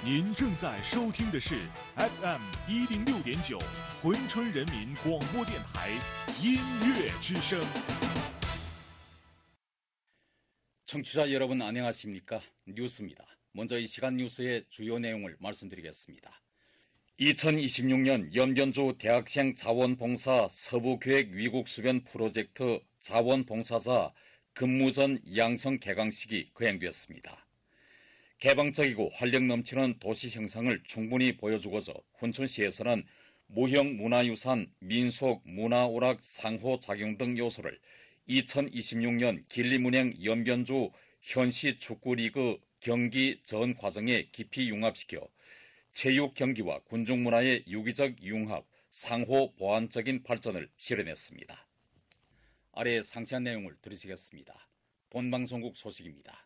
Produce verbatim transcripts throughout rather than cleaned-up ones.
您正在收听的是 F M 一零六点九珲春人民广播电台音乐之声。 청취자 여러분 안녕하십니까? 뉴스입니다. 먼저 이 시간 뉴스의 주요 내용을 말씀드리겠습니다. 이천이십육 년 연변주 대학생 자원봉사 서부계획 위국수변 프로젝트 자원봉사자 근무전 양성 개강식이 거행되었습니다. 개방적이고 활력 넘치는 도시 형상을 충분히 보여주고자 훈천시에서는 무형 문화유산, 민속, 문화오락, 상호작용 등 요소를 이천이십육 년 길림은행 연변주 현시 축구리그 경기 전 과정에 깊이 융합시켜 체육 경기와 군중문화의 유기적 융합, 상호 보완적인 발전을 실현했습니다. 아래 상세한 내용을 들으시겠습니다. 본방송국 소식입니다.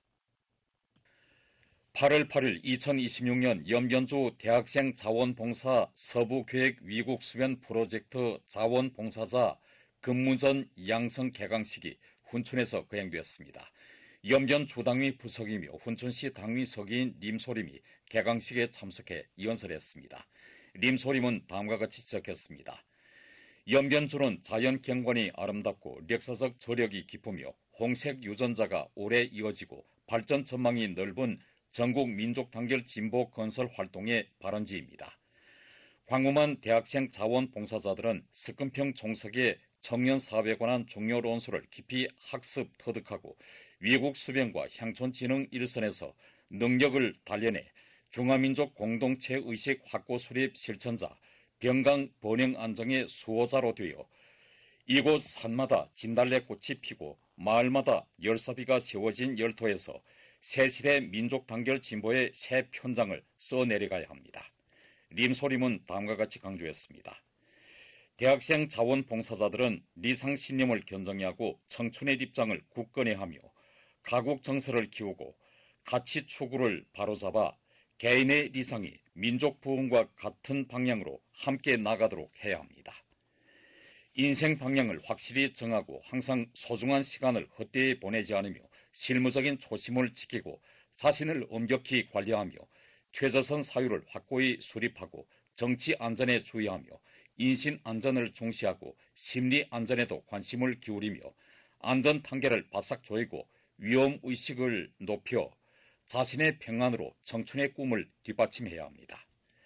팔월 팔일 이천이십육 년 연변주 대학생 자원봉사 서부계획 위국수변 프로젝트 자원봉사자 근무전 양성 개강식이 훈천에서 거행되었습니다. 연변 주당위 부석이며 훈천시 당위 서기인 림소림이 개강식에 참석해 연설했습니다. 림소림은 다음과 같이 지적했습니다. 연변주는 자연 경관이 아름답고 역사적 저력이 깊으며 홍색 유전자가 오래 이어지고 발전 전망이 넓은 전국 민족 단결 진보 건설 활동의 발원지입니다. 광범한 대학생 자원봉사자들은 석금평 종석의 청년 사업에 관한 중요 논술을 깊이 학습 터득하고 위국 수변과 향촌 진흥 일선에서 능력을 단련해 중화민족 공동체 의식 확고 수립 실천자, 병강 번영 안정의 수호자로 되어 이곳 산마다 진달래꽃이 피고 마을마다 열사비가 세워진 열토에서 새시대 민족 단결 진보의 새 편장을 써내려가야 합니다. 림소림은 다음과 같이 강조했습니다. 대학생 자원봉사자들은 리상신념을 견정하고 청춘의 입장을 굳건히 하며 가국 정서를 키우고 가치 추구를 바로잡아 개인의 리상이 민족 부흥과 같은 방향으로 함께 나가도록 해야 합니다. 인생 방향을 확실히 정하고 항상 소중한 시간을 헛되이 보내지 않으며 실무적인 초심을 지키고 자신을 엄격히 관리하며 최저선 사유를 확고히 수립하고 정치 안전에 주의하며 인신 안전을 중시하고 심리 안전에도 관심을 기울이며 안전 단계를 바싹 조이고 위험 의식을 높여 자신의 평안으로 청춘의 꿈을 뒷받침해야 합니다.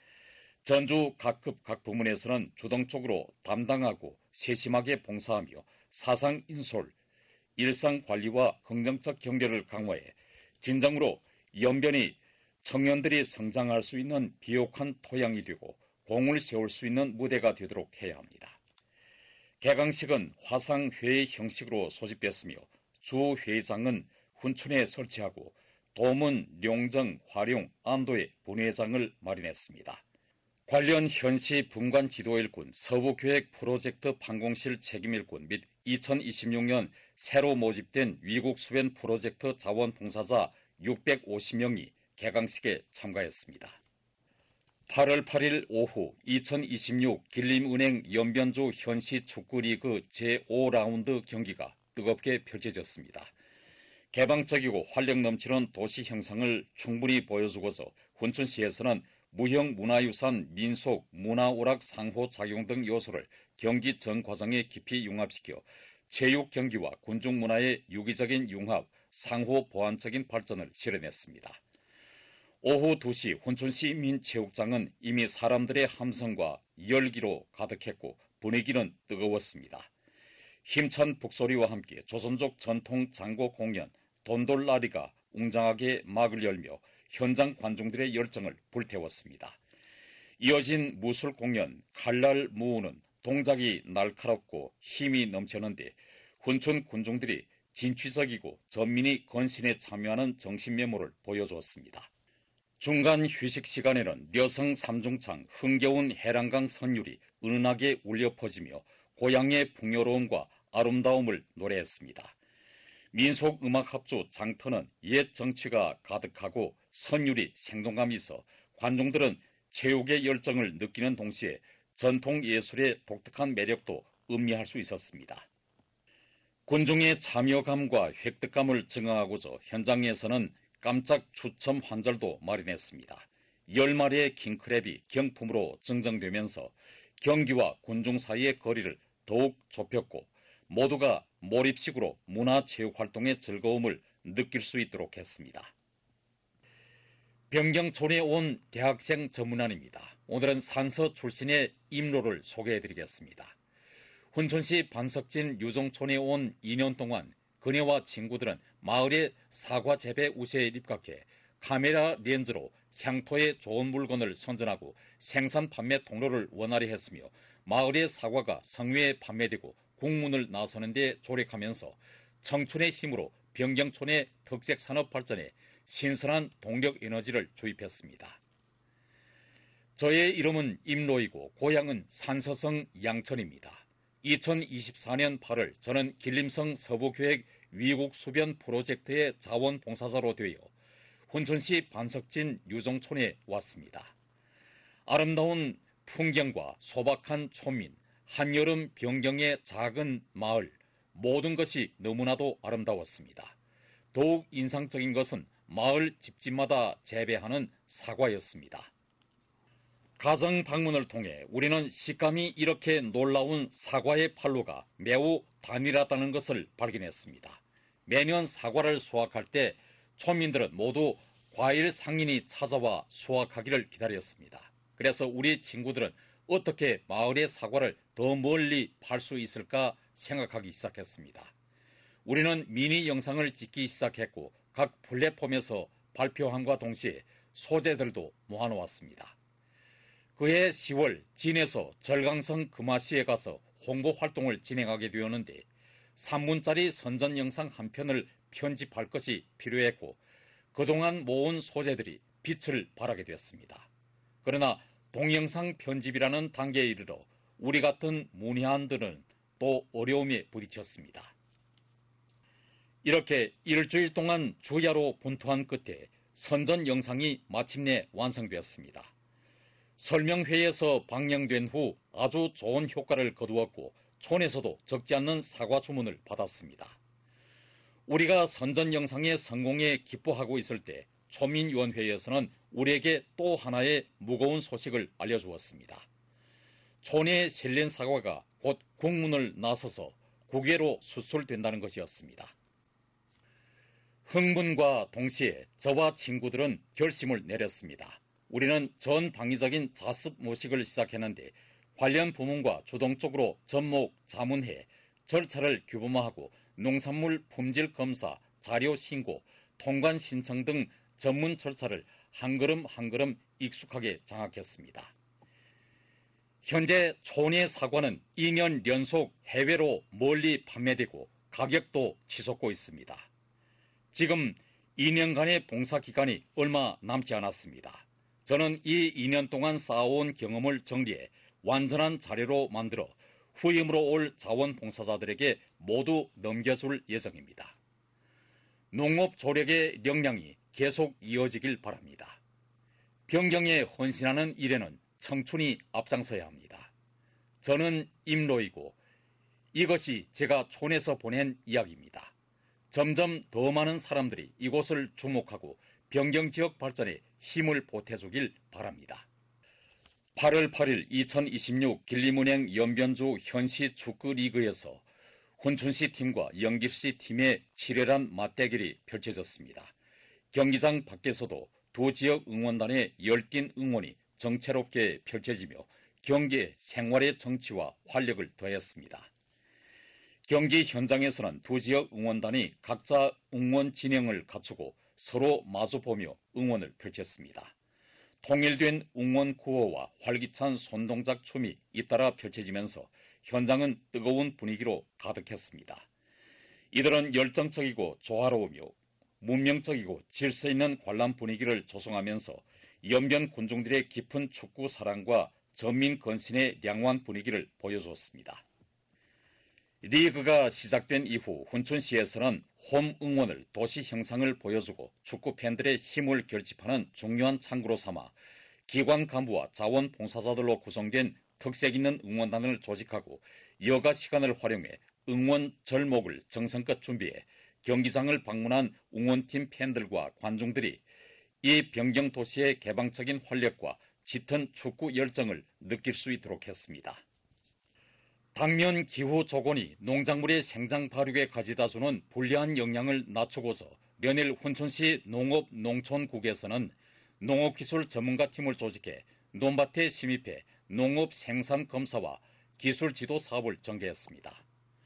전주 각급 각 부문에서는 주동적으로 담당하고 세심하게 봉사하며 사상 인솔, 일상 관리와 긍정적 경계를 강화해 진정으로 연변이 청년들이 성장할 수 있는 비옥한 토양이 되고 공을 세울 수 있는 무대가 되도록 해야 합니다. 개강식은 화상회의 형식으로 소집됐으며 주 회장은 훈천에 설치하고 도문, 룡정, 화룡, 안도에 분회장을 마련했습니다. 관련 현시 분관 지도일꾼, 서부계획 프로젝트 판공실 책임일꾼 및 이천이십육 년 새로 모집된 위국수변 프로젝트 자원봉사자 육백오십 명이 개강식에 참가했습니다. 팔월 팔일 오후 이천이십육 길림은행 연변주 현시 축구리그 제오 라운드 경기가 뜨겁게 펼쳐졌습니다. 개방적이고 활력 넘치는 도시 형상을 충분히 보여주고서 훈천시에서는 무형 문화유산, 민속, 문화오락 상호작용 등 요소를 경기 전 과정에 깊이 융합시켜 체육 경기와 군중문화의 유기적인 융합, 상호 보완적인 발전을 실현했습니다. 오후 두 시 훈천시 민체육장은 이미 사람들의 함성과 열기로 가득했고 분위기는 뜨거웠습니다. 힘찬 북소리와 함께 조선족 전통 장고 공연 돈돌라리가 웅장하게 막을 열며 현장 관중들의 열정을 불태웠습니다. 이어진 무술 공연 칼날 무우는 동작이 날카롭고 힘이 넘쳤는데 훈천 군중들이 진취적이고 전민이 건신에 참여하는 정신메모를 보여주었습니다. 중간 휴식 시간에는 려성 삼중창 흥겨운 해랑강 선율이 은은하게 울려 퍼지며 고향의 풍요로움과 아름다움을 노래했습니다. 민속음악 합주 장터는 옛 정취가 가득하고 선율이 생동감이 있어 관중들은 체육의 열정을 느끼는 동시에 전통 예술의 독특한 매력도 음미할 수 있었습니다. 군중의 참여감과 획득감을 증강하고자 현장에서는 깜짝 추첨 환절도 마련했습니다. 열 마리의 킹크랩이 경품으로 증정되면서 경기와 군중 사이의 거리를 더욱 좁혔고 모두가 몰입식으로 문화체육활동의 즐거움을 느낄 수 있도록 했습니다. 변경촌에 온 대학생 전문안입니다. 오늘은 산서 출신의 임로를 소개해드리겠습니다. 훈천시 반석진 유종촌에 온 이 년 동안 그녀와 친구들은 마을의 사과 재배 우세에 입각해 카메라 렌즈로 향토에 좋은 물건을 선전하고 생산 판매 통로를 원활히 했으며 마을의 사과가 성회에 판매되고 국문을 나서는 데 조력하면서 청춘의 힘으로 변경촌의 특색 산업 발전에 신선한 동력 에너지를 주입했습니다. 저의 이름은 임로이고 고향은 산서성 양천입니다. 이천이십사 년 팔월 저는 길림성 서부교획 위국수변 프로젝트의 자원봉사자로 되어 훈천시 반석진 유종촌에 왔습니다. 아름다운 풍경과 소박한 촌민, 한여름 변경의 작은 마을, 모든 것이 너무나도 아름다웠습니다. 더욱 인상적인 것은 마을 집집마다 재배하는 사과였습니다. 가정 방문을 통해 우리는 식감이 이렇게 놀라운 사과의 판로가 매우 단일하다는 것을 발견했습니다. 매년 사과를 수확할 때 촌민들은 모두 과일 상인이 찾아와 수확하기를 기다렸습니다. 그래서 우리 친구들은 어떻게 마을의 사과를 더 멀리 팔 수 있을까 생각하기 시작했습니다. 우리는 미니 영상을 찍기 시작했고 각 플랫폼에서 발표함과 동시에 소재들도 모아놓았습니다. 그해 시월 진에서 절강성 금화시에 가서 홍보 활동을 진행하게 되었는데 삼 분짜리 선전 영상 한 편을 편집할 것이 필요했고 그동안 모은 소재들이 빛을 발하게 됐습니다. 그러나 동영상 편집이라는 단계에 이르러 우리 같은 문외한들은 또 어려움에 부딪혔습니다. 이렇게 일주일 동안 주야로 분투한 끝에 선전 영상이 마침내 완성되었습니다. 설명회에서 방영된 후 아주 좋은 효과를 거두었고 촌에서도 적지 않는 사과 주문을 받았습니다. 우리가 선전 영상의 성공에 기뻐하고 있을 때 촌민위원회에서는 우리에게 또 하나의 무거운 소식을 알려주었습니다. 촌에 실린 사과가 곧 국문을 나서서 국외로 수출된다는 것이었습니다. 흥분과 동시에 저와 친구들은 결심을 내렸습니다. 우리는 전 방위적인 자습 모식을 시작했는데 관련 부문과 주동적으로 접목, 자문해, 절차를 규범화하고 농산물 품질 검사, 자료 신고, 통관 신청 등 전문 절차를 한 걸음 한 걸음 익숙하게 장악했습니다. 현재 촌의 사과는 이 년 연속 해외로 멀리 판매되고 가격도 치솟고 있습니다. 지금 이 년간의 봉사 기간이 얼마 남지 않았습니다. 저는 이 이 년 동안 쌓아온 경험을 정리해 완전한 자료로 만들어 후임으로 올 자원봉사자들에게 모두 넘겨줄 예정입니다. 농업 조력의 역량이 계속 이어지길 바랍니다. 변경에 헌신하는 일에는 청춘이 앞장서야 합니다. 저는 임로이고 이것이 제가 촌에서 보낸 이야기입니다. 점점 더 많은 사람들이 이곳을 주목하고 변경지역 발전에 힘을 보태주길 바랍니다. 팔월 팔일 이천이십육 길림은행 연변주 현시 축구리그에서 훈천시 팀과 영길시 팀의 치열한 맞대결이 펼쳐졌습니다. 경기장 밖에서도 두 지역 응원단의 열띤 응원이 정체롭게 펼쳐지며 경기의 생활의 정치와 활력을 더했습니다. 경기 현장에서는 두 지역 응원단이 각자 응원 진영을 갖추고 서로 마주보며 응원을 펼쳤습니다. 통일된 응원 구호와 활기찬 손동작 춤이 잇따라 펼쳐지면서 현장은 뜨거운 분위기로 가득했습니다. 이들은 열정적이고 조화로우며 문명적이고 질서 있는 관람 분위기를 조성하면서 연변 군중들의 깊은 축구 사랑과 전민 건신의 량환 분위기를 보여주었습니다. 리그가 시작된 이후 훈천시에서는 홈 응원을 도시 형상을 보여주고 축구 팬들의 힘을 결집하는 중요한 창구로 삼아 기관 간부와 자원봉사자들로 구성된 특색 있는 응원단을 조직하고 여가 시간을 활용해 응원 절목을 정성껏 준비해 경기장을 방문한 응원팀 팬들과 관중들이 이 변경 도시의 개방적인 활력과 짙은 축구 열정을 느낄 수 있도록 했습니다. 당면 기후 조건이 농작물의 생장 발육에 가져다 주는 불리한 영향을 낮추고서 련일 훈천시 농업농촌국에서는 농업기술 전문가팀을 조직해 논밭에 침입해 농업 생산 검사와 기술 지도 사업을 전개했습니다.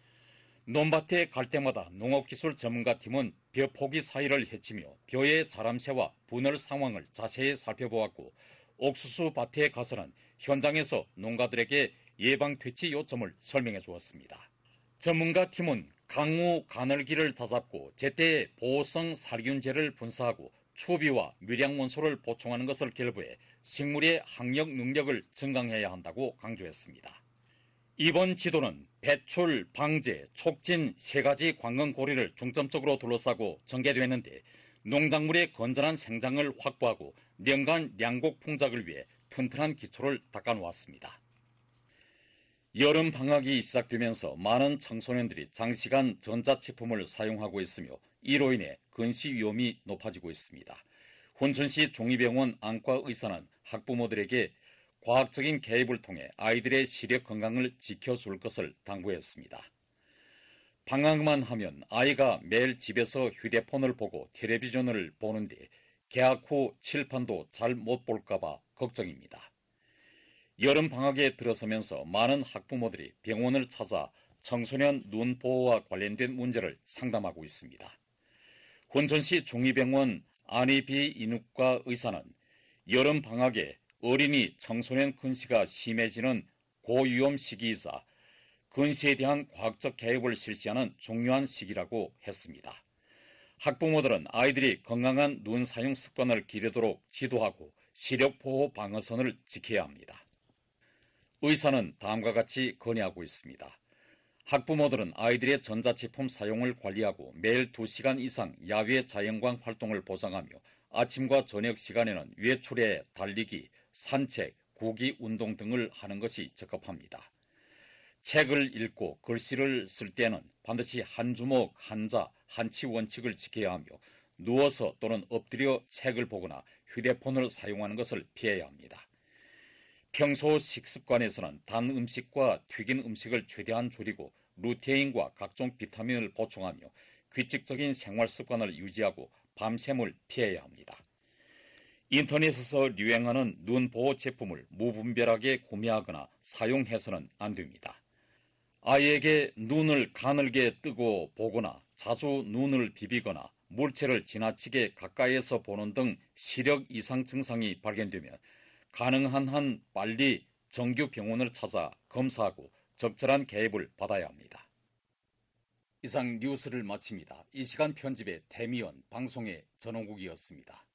논밭에 갈 때마다 농업기술 전문가팀은 벼 포기 사이를 헤치며 벼의 자람새와 분열 상황을 자세히 살펴보았고, 옥수수 밭에 가서는 현장에서 농가들에게 예방 퇴치 요점을 설명해 주었습니다. 전문가팀은 강우 가늘기를 다잡고 제때 보호성 살균제를 분사하고 추비와 밀양 원소를 보충하는 것을 결부해 식물의 항력 능력을 증강해야 한다고 강조했습니다. 이번 지도는 배출, 방제, 촉진 세 가지 관건고리를 중점적으로 둘러싸고 전개되었는데, 농작물의 건전한 생장을 확보하고 년간 양곡 풍작을 위해 튼튼한 기초를 닦아놓았습니다. 여름 방학이 시작되면서 많은 청소년들이 장시간 전자제품을 사용하고 있으며 이로 인해 근시 위험이 높아지고 있습니다. 훈천시 종이병원 안과의사는 학부모들에게 과학적인 개입을 통해 아이들의 시력 건강을 지켜줄 것을 당부했습니다. 방학만 하면 아이가 매일 집에서 휴대폰을 보고 텔레비전을 보는데 개학 후 칠판도 잘 못 볼까봐 걱정입니다. 여름 방학에 들어서면서 많은 학부모들이 병원을 찾아 청소년 눈 보호와 관련된 문제를 상담하고 있습니다. 훈천시 종이병원 안이비인후과 의사는 여름 방학에 어린이, 청소년 근시가 심해지는 고위험 시기이자 근시에 대한 과학적 개입을 실시하는 중요한 시기라고 했습니다. 학부모들은 아이들이 건강한 눈 사용 습관을 기르도록 지도하고 시력 보호 방어선을 지켜야 합니다. 의사는 다음과 같이 건의하고 있습니다. 학부모들은 아이들의 전자제품 사용을 관리하고 매일 두 시간 이상 야외 자연광 활동을 보장하며 아침과 저녁 시간에는 외출해 달리기, 산책, 구기 운동 등을 하는 것이 적합합니다. 책을 읽고 글씨를 쓸 때는 반드시 한 주먹, 한자, 한치 원칙을 지켜야 하며 누워서 또는 엎드려 책을 보거나 휴대폰을 사용하는 것을 피해야 합니다. 평소 식습관에서는 단 음식과 튀긴 음식을 최대한 줄이고 루테인과 각종 비타민을 보충하며 규칙적인 생활 습관을 유지하고 밤샘을 피해야 합니다. 인터넷에서 유행하는 눈 보호 제품을 무분별하게 구매하거나 사용해서는 안 됩니다. 아이에게 눈을 가늘게 뜨고 보거나 자주 눈을 비비거나 물체를 지나치게 가까이에서 보는 등 시력 이상 증상이 발견되면 가능한 한 빨리 정규 병원을 찾아 검사하고 적절한 개입을 받아야 합니다. 이상 뉴스를 마칩니다. 이 시간 편집의 태미연, 방송의 전원국이었습니다.